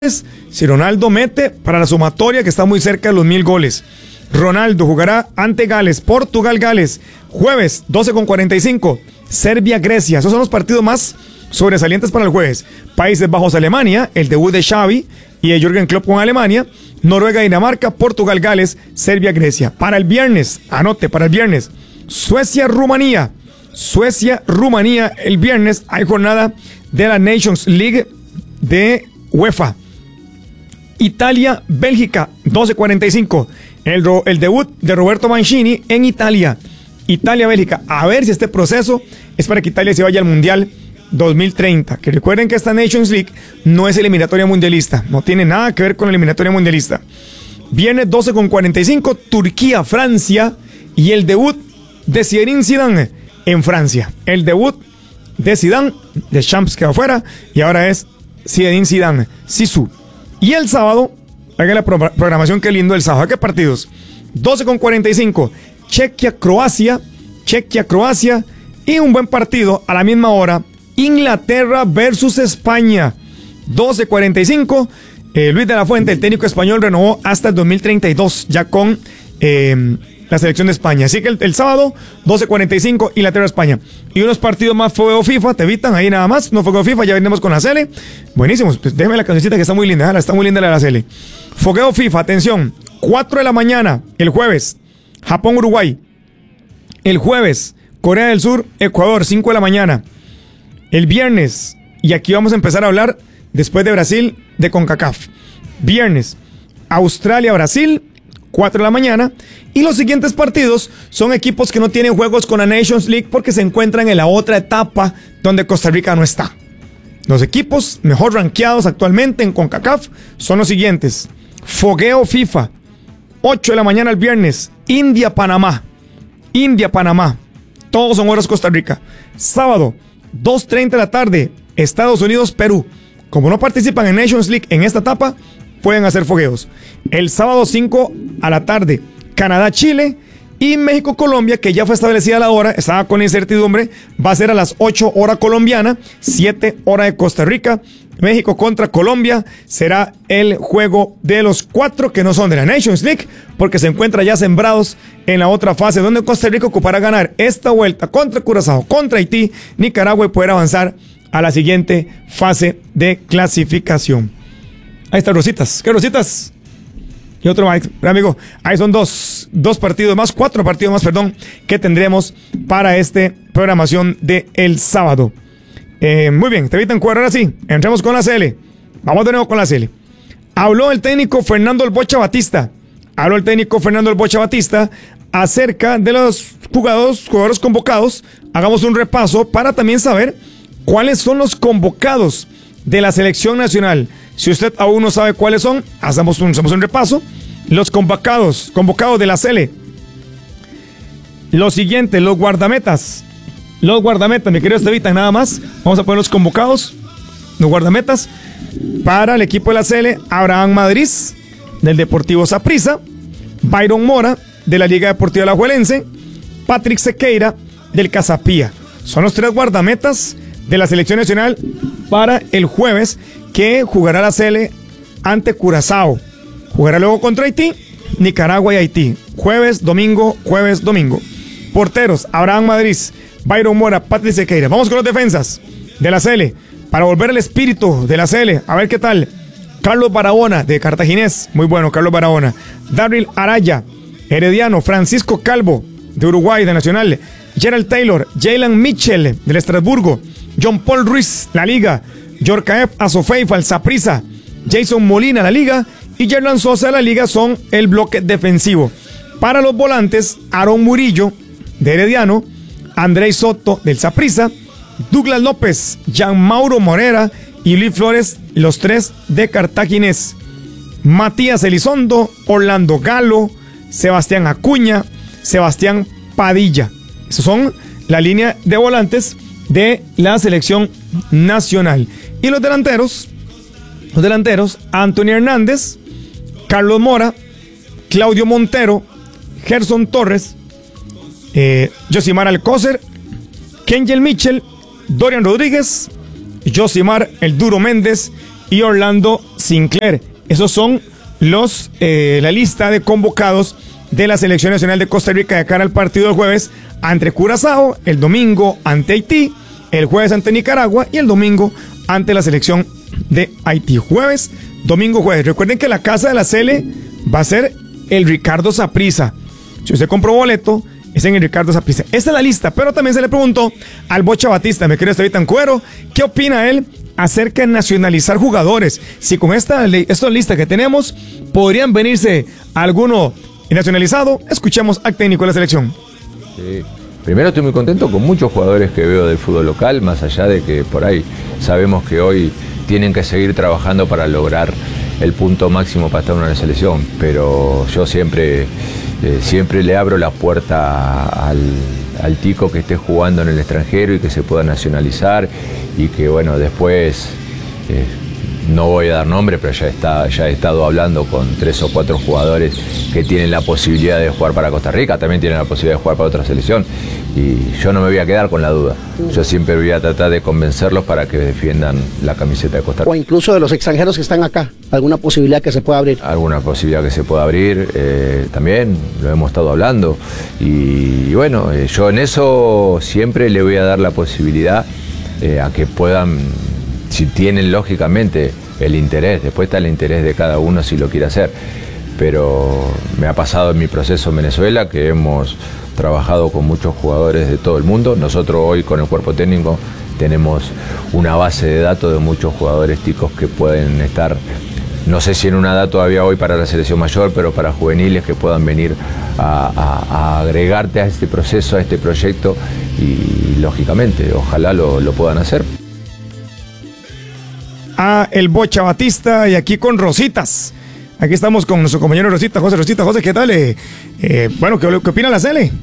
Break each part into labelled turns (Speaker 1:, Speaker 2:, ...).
Speaker 1: si Ronaldo mete para la sumatoria que está muy cerca de los 1000 goles. Ronaldo jugará ante Gales, Portugal-Gales, jueves 12:45, Serbia-Grecia. Esos son los partidos más sobresalientes para el jueves. Países Bajos-Alemania, el debut de Xavi y de Jürgen Klopp con Alemania. Noruega-Dinamarca, Portugal-Gales, Serbia-Grecia. Para el viernes, anote, para el viernes, Suecia-Rumanía. Suecia-Rumanía, el viernes hay jornada de la Nations League de UEFA. Italia-Bélgica, 12:45. El debut de Roberto Mancini en Italia. Italia-Bélgica. A ver si este proceso es para que Italia se vaya al Mundial 2030. Que recuerden que esta Nations League no es eliminatoria mundialista. No tiene nada que ver con la eliminatoria mundialista. Viernes 12:45, Turquía-Francia. Y el debut de Zinedine Zidane en Francia. El debut de Zidane, de Champs quedó fuera. Y ahora es Zinedine Zidane, Zizou. Y el sábado, haga la programación, qué lindo el sábado. ¿Qué partidos? 12:45, Chequia-Croacia. Y un buen partido a la misma hora, Inglaterra versus España. 12:45, Luis de la Fuente, el técnico español, renovó hasta el 2032, ya con la selección de España. Así que el sábado, 12:45, Inglaterra-España. Y unos partidos más fuego FIFA, te evitan ahí nada más, no fuego FIFA, ya venimos con la Sele. Buenísimos, pues déjame la cancioncita que está muy linda, está muy linda la Sele. Fogueo FIFA, atención, 4 de la mañana, el jueves, Japón-Uruguay. El jueves, Corea del Sur, Ecuador, 5 de la mañana. El viernes, y aquí vamos a empezar a hablar después de Brasil, de CONCACAF. Viernes, Australia-Brasil, 4 de la mañana. Y los siguientes partidos son equipos que no tienen juegos con la Nations League porque se encuentran en la otra etapa donde Costa Rica no está. Los equipos mejor rankeados actualmente en CONCACAF son los siguientes. Fogueo FIFA, 8 de la mañana el viernes, India-Panamá. Todos son horas Costa Rica. Sábado, 2:30 de la tarde, Estados Unidos-Perú. Como no participan en Nations League en esta etapa, pueden hacer fogueos. El sábado 5 a la tarde, Canadá-Chile. Y México-Colombia, que ya fue establecida la hora, estaba con incertidumbre, va a ser a las 8 hora colombiana, 7 hora de Costa Rica. México contra Colombia será el juego de los 4 que no son de la Nations League, porque se encuentran ya sembrados en la otra fase, donde Costa Rica ocupará ganar esta vuelta contra Curazao, contra Haití, Nicaragua, y poder avanzar a la siguiente fase de clasificación. Ahí están Rositas. ¿Qué Rositas? Y otro más, amigo. Ahí son cuatro partidos más, que tendremos para esta programación de el sábado. Muy bien, te evitan jugar ahora sí. Entremos con la CL. Vamos de nuevo con la CL. Habló el técnico Fernando El Bocha Batista. Acerca de los jugadores convocados. Hagamos un repaso para también saber cuáles son los convocados de la selección nacional. Si usted aún no sabe cuáles son, hacemos un repaso. Los convocados de la Sele. Lo siguiente, los guardametas, mi querido Estevita, nada más. Vamos a poner los convocados, los guardametas. Para el equipo de la Sele, Abraham Madrid, del Deportivo Saprissa. Byron Mora, de la Liga Deportiva Alajuelense. Patrick Sequeira, del Casapía. Son los 3 guardametas de la selección nacional para el jueves, que jugará la Sele ante Curazao. Jugará luego contra Haití, Nicaragua y Haití. Jueves, domingo. Porteros, Abraham Madrid, Byron Mora, Patrick Sequeira. Vamos con los defensas de la Sele, para volver al espíritu de la Sele. A ver qué tal. Carlos Barahona, de Cartaginés. Muy bueno, Carlos Barahona. Daryl Araya, Herediano. Francisco Calvo, de Uruguay, de Nacional. Gerald Taylor, Jalen Mitchell, del Estrasburgo. John Paul Ruiz, la Liga. Yorkaev Azofeifa, Saprissa. Jason Molina, la Liga. Y Yerlan Sosa, de la Liga, son el bloque defensivo. Para los volantes, Aaron Murillo, de Herediano. Andrés Soto, del Saprissa. Douglas López, Jean Mauro Morera y Luis Flores, los 3 de Cartaginés. Matías Elizondo, Orlando Galo, Sebastián Acuña, Sebastián Padilla. Esos son la línea de volantes de la selección nacional. Y los delanteros, Anthony Hernández, Carlos Mora, Claudio Montero, Gerson Torres, Josimar Alcócer, Kenjel Mitchell, Dorian Rodríguez, Josimar El Duro Méndez y Orlando Sinclair. Esos son la lista de convocados de la Selección Nacional de Costa Rica de cara al partido del jueves ante Curazao, el domingo ante Haití, el jueves ante Nicaragua y el domingo ante la selección de Haití. Jueves, domingo, jueves. Recuerden que la casa de la Sele va a ser el Ricardo Saprissa. Si usted compró boleto, es en el Ricardo Saprissa. Esta es la lista, pero también se le preguntó al Bocha Batista, me quiere Esteban Cuero, ¿qué opina él acerca de nacionalizar jugadores? Si con esta lista que tenemos podrían venirse alguno nacionalizado. Escuchamos al técnico de la selección.
Speaker 2: Sí. Primero estoy muy contento con muchos jugadores que veo del fútbol local, más allá de que por ahí sabemos que hoy tienen que seguir trabajando para lograr el punto máximo para estar en una selección, pero yo siempre le abro la puerta al tico que esté jugando en el extranjero y que se pueda nacionalizar y que bueno, después no voy a dar nombre, pero ya he estado hablando con 3 o 4 jugadores que tienen la posibilidad de jugar para Costa Rica, también tienen la posibilidad de jugar para otra selección y yo no me voy a quedar con la duda. Yo siempre voy a tratar de convencerlos para que defiendan la camiseta de Costa Rica.
Speaker 3: O incluso de los extranjeros que están acá, ¿alguna posibilidad que se pueda abrir?
Speaker 2: Alguna posibilidad que se pueda abrir, también lo hemos estado hablando y bueno, yo en eso siempre le voy a dar la posibilidad a que puedan, si tienen lógicamente el interés, después está el interés de cada uno si lo quiere hacer, pero me ha pasado en mi proceso en Venezuela que hemos trabajado con muchos jugadores de todo el mundo. Nosotros hoy con el cuerpo técnico tenemos una base de datos de muchos jugadores ticos que pueden estar, no sé si en una edad todavía hoy para la selección mayor, pero para juveniles que puedan venir a agregarte a este proceso, a este proyecto y lógicamente ojalá lo puedan hacer.
Speaker 1: El Bocha Batista y aquí con Rositas. Aquí estamos con nuestro compañero Rosita, José, ¿qué tal? Bueno, ¿qué opina la Sele?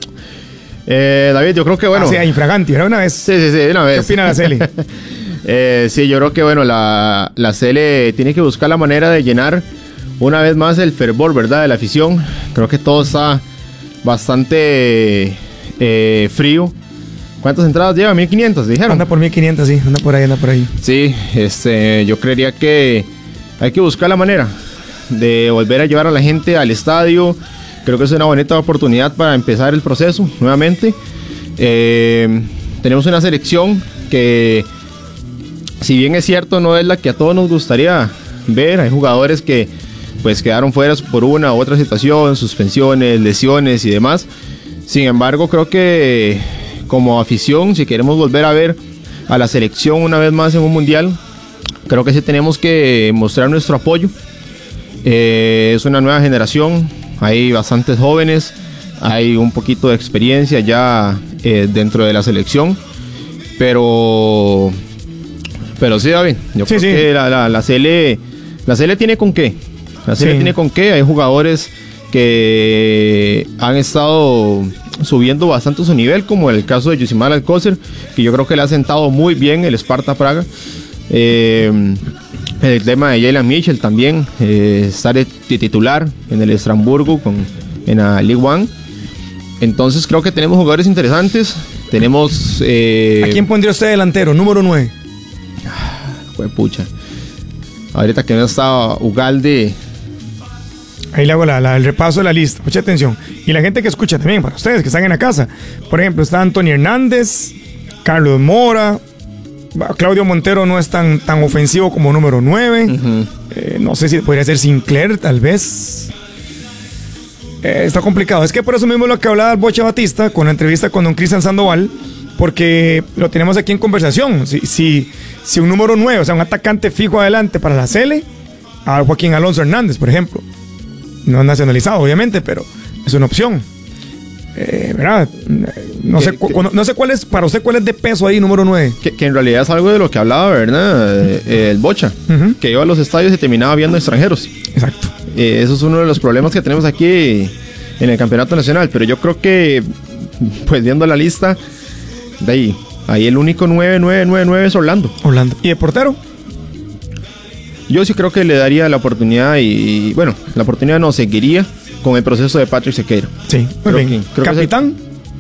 Speaker 4: David, yo creo que bueno.
Speaker 1: Sí, infraganti, ¿verdad? Una vez.
Speaker 4: Sí, una vez.
Speaker 1: ¿Qué opina la Sele?
Speaker 4: Sí, yo creo que bueno, la Sele tiene que buscar la manera de llenar una vez más el fervor, ¿verdad? De la afición. Creo que todo está bastante frío. ¿Cuántas entradas lleva? 1.500, dijeron.
Speaker 1: Anda por 1.500, sí, anda por ahí.
Speaker 4: Sí, yo creería que hay que buscar la manera de volver a llevar a la gente al estadio. Creo que es una bonita oportunidad para empezar el proceso nuevamente. Tenemos una selección que, si bien es cierto, no es la que a todos nos gustaría ver. Hay jugadores que pues quedaron fuera por una u otra situación, suspensiones, lesiones y demás. Sin embargo, creo que como afición, si queremos volver a ver a la selección una vez más en un mundial, creo que sí tenemos que mostrar nuestro apoyo. Es una nueva generación, hay bastantes jóvenes, hay un poquito de experiencia ya dentro de la selección, pero sí, David, yo creo que la CL tiene con qué. La CL tiene con qué, hay jugadores que han estado subiendo bastante su nivel, como el caso de Yusimar Alcócer, que yo creo que le ha sentado muy bien el Sparta Praga. El tema de Jalen Mitchell también, estar de titular en el Estrasburgo en la League One. Entonces creo que tenemos jugadores interesantes. Tenemos
Speaker 1: ¿a quién pondría usted delantero? Número 9.
Speaker 4: Pucha. Ahorita que no está Ugalde.
Speaker 1: Ahí le hago el repaso de la lista. Mucha atención. Y la gente que escucha también, para ustedes que están en la casa. Por ejemplo, está Antonio Hernández, Carlos Mora. Claudio Montero no es tan ofensivo como número 9. Uh-huh. No sé si podría ser Sinclair, tal vez. Está complicado. Es que por eso mismo lo que hablaba el Bocha Batista con la entrevista con don Cristian Sandoval, porque lo tenemos aquí en conversación. Si un número 9, o sea, un atacante fijo adelante para la Sele, a Joaquín Alonso Hernández, por ejemplo. No es nacionalizado, obviamente, pero es una opción. ¿Verdad? No sé cuál es, para usted, cuál es de peso ahí, número 9.
Speaker 4: Que en realidad es algo de lo que hablaba, ¿verdad? El Bocha, uh-huh, que iba a los estadios y terminaba viendo extranjeros.
Speaker 1: Exacto.
Speaker 4: Eso es uno de los problemas que tenemos aquí en el campeonato nacional. Pero yo creo que, pues viendo la lista, de ahí el único 9 es Orlando.
Speaker 1: ¿Y de portero?
Speaker 4: Yo sí creo que le daría la oportunidad y bueno, la oportunidad no seguiría con el proceso de Patrick Sequeira.
Speaker 1: Sí, muy bien. ¿Capitán?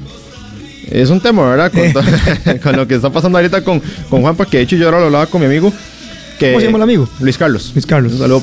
Speaker 4: Es un tema, ¿verdad? Con lo que está pasando ahorita con Juanpa, que de hecho yo ahora lo hablaba con mi amigo,
Speaker 1: ¿Cómo se llama el amigo?
Speaker 4: Luis Carlos.
Speaker 1: Luis Carlos.
Speaker 4: Un saludo